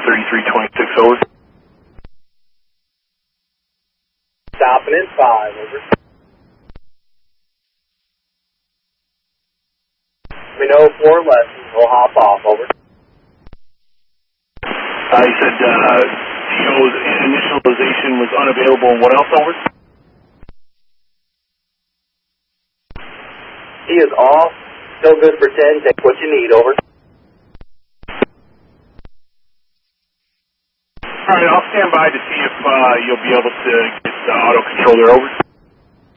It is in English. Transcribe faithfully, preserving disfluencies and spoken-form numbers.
thirty-three twenty-six, over. Stopping in five, over. We know four lessons, we'll hop off, over. Uh, you said uh, C O's initialization was unavailable, and what else, over? He is off, still good for ten, take what you need, over. All right, I'll stand by to see if uh, you'll be able to get the auto controller, over.